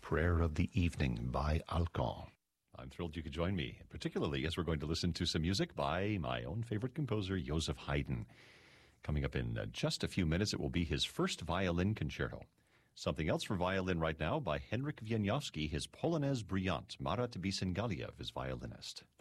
Prayer of the Evening by Alkan. I'm thrilled you could join me, particularly as we're going to listen to some music by my own favorite composer, Joseph Haydn. Coming up in just a few minutes, it will be his first violin concerto. Something else for violin right now by Henryk Wieniawski, his Polonaise Brillante, Marat Bissengaliev is violinist.